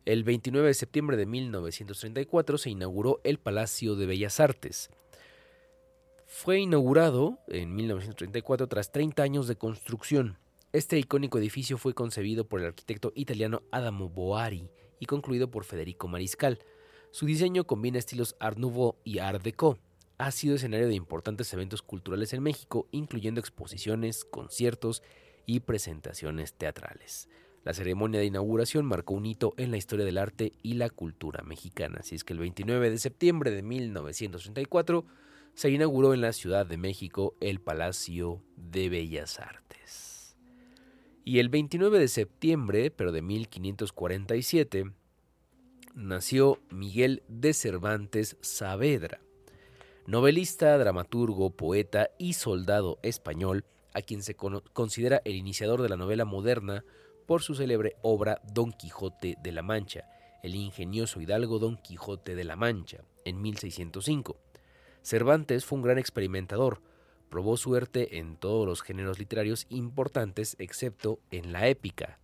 El 29 de septiembre de 1934 se inauguró el Palacio de Bellas Artes. Fue inaugurado en 1934 tras 30 años de construcción. Este icónico edificio fue concebido por el arquitecto italiano Adamo Boari y concluido por Federico Mariscal. Su diseño combina estilos Art Nouveau y Art Deco. Ha sido escenario de importantes eventos culturales en México, incluyendo exposiciones, conciertos y presentaciones teatrales. La ceremonia de inauguración marcó un hito en la historia del arte y la cultura mexicana. Así es que el 29 de septiembre de 1934 se inauguró en la Ciudad de México el Palacio de Bellas Artes. Y el 29 de septiembre, pero de 1547, nació Miguel de Cervantes Saavedra, novelista, dramaturgo, poeta y soldado español, a quien se considera el iniciador de la novela moderna por su célebre obra Don Quijote de la Mancha, el ingenioso hidalgo Don Quijote de la Mancha, en 1605. Cervantes fue un gran experimentador, probó suerte en todos los géneros literarios importantes excepto en la épica.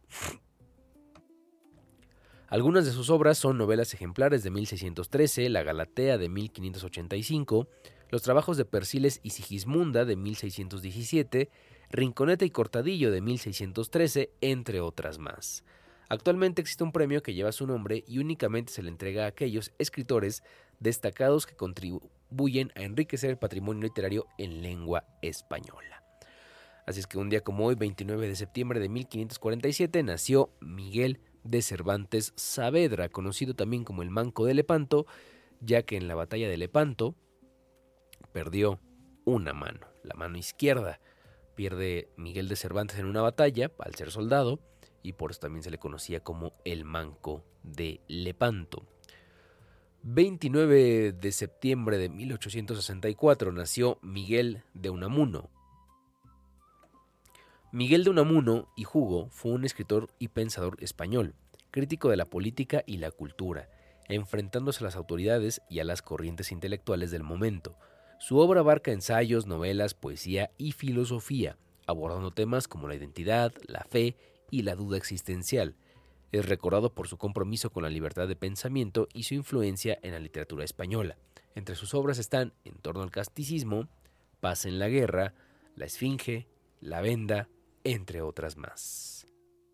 Algunas de sus obras son novelas ejemplares de 1613, La Galatea de 1585, Los trabajos de Persiles y Sigismunda de 1617, Rinconeta y Cortadillo de 1613, entre otras más. Actualmente existe un premio que lleva su nombre y únicamente se le entrega a aquellos escritores destacados que contribuyen a enriquecer el patrimonio literario en lengua española. Así es que un día como hoy, 29 de septiembre de 1547, nació Miguel de Cervantes Saavedra, conocido también como el Manco de Lepanto, ya que en la batalla de Lepanto perdió una mano, la mano izquierda. Pierde Miguel de Cervantes en una batalla al ser soldado y por eso también se le conocía como el Manco de Lepanto. 29 de septiembre de 1864 nació Miguel de Unamuno. Miguel de Unamuno y Hugo fue un escritor y pensador español, crítico de la política y la cultura, enfrentándose a las autoridades y a las corrientes intelectuales del momento. Su obra abarca ensayos, novelas, poesía y filosofía, abordando temas como la identidad, la fe y la duda existencial. Es recordado por su compromiso con la libertad de pensamiento y su influencia en la literatura española. Entre sus obras están En torno al casticismo, Paz en la guerra, La esfinge, La venda, entre otras más.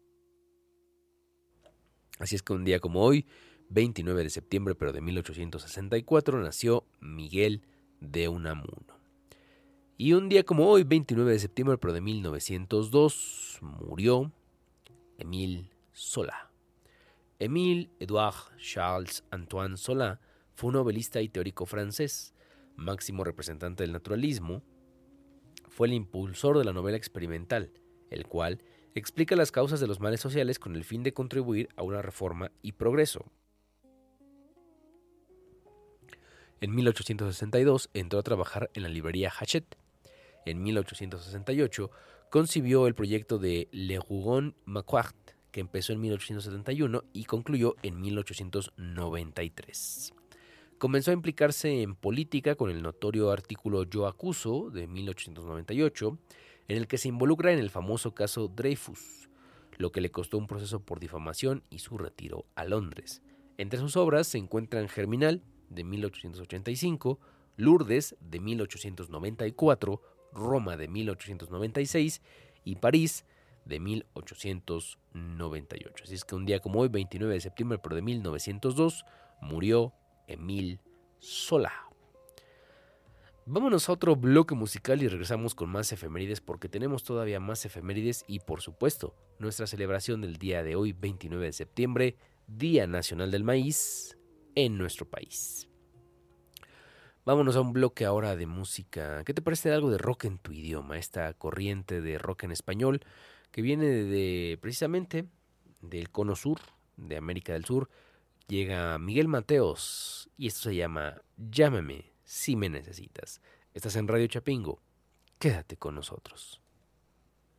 Así es que un día como hoy, 29 de septiembre pero de 1864, nació Miguel de Unamuno. Y un día como hoy, 29 de septiembre pero de 1902, murió Émile Zola. Émile Édouard Charles Antoine Zola fue un novelista y teórico francés, máximo representante del naturalismo. Fue el impulsor de la novela experimental, el cual explica las causas de los males sociales con el fin de contribuir a una reforma y progreso. En 1862 entró a trabajar en la librería Hachette. En 1868 concibió el proyecto de Le Rougon Macquart, que empezó en 1871 y concluyó en 1893. Comenzó a implicarse en política con el notorio artículo Yo Acuso de 1898, en el que se involucra en el famoso caso Dreyfus, lo que le costó un proceso por difamación y su retiro a Londres. Entre sus obras se encuentran Germinal, de 1885, Lourdes, de 1894, Roma, de 1896 y París, de 1898. Así es que un día como hoy, 29 de septiembre pero de 1902, murió Émile Zola. Vámonos a otro bloque musical y regresamos con más efemérides porque tenemos todavía más efemérides y por supuesto nuestra celebración del día de hoy, 29 de septiembre, Día Nacional del Maíz en nuestro país. Vámonos a un bloque ahora de música. ¿Qué te parece de algo de rock en tu idioma? Esta corriente de rock en español que viene precisamente del cono sur, de América del Sur. Llega Miguel Mateos y esto se llama Llámame si me necesitas. Estás en Radio Chapingo. Quédate con nosotros.